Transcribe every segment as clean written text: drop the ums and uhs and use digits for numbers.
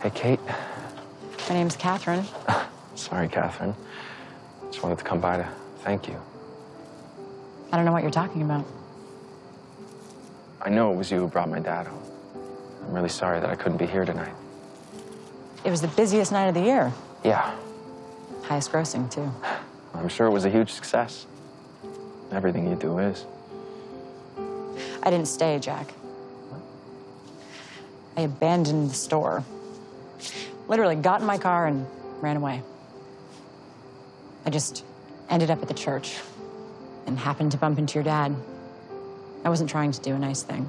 Hey, Kate. My name's Catherine. Sorry, Catherine. Just wanted to come by to thank you. I don't know what you're talking about. I know it was you who brought my dad home. I'm really sorry that I couldn't be here tonight. It was the busiest night of the year. Yeah, Highest grossing, too. I'm sure it was a huge success. Everything you do is. I didn't stay, Jack. I abandoned the store. Literally got in my car and ran away. I just ended up at the church and happened to bump into your dad. I wasn't trying to do a nice thing.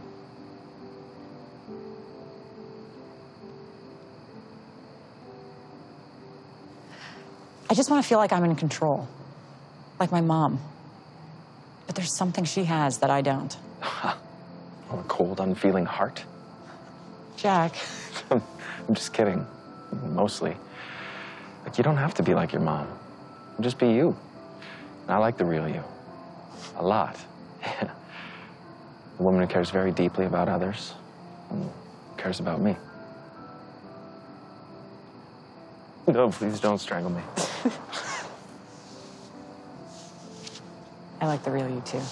I just want to feel like I'm in control, like my mom. But there's something she has that I don't. Oh, a cold, unfeeling heart? Jack. I'm just kidding, mostly. Like, you don't have to be like your mom. Just be you. And I like the real you. A lot. A woman who cares very deeply about others and cares about me. No, please don't strangle me. I like the real you, too.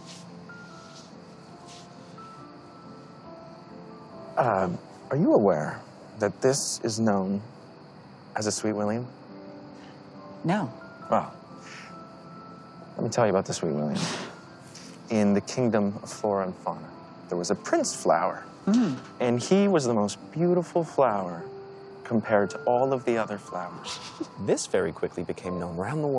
Are you aware that this is known as a Sweet William? No. Well, let me tell you about the Sweet William. In the kingdom of flora and fauna, there was a prince flower. And he was the most beautiful flower compared to all of the other flowers. This very quickly became known around the world.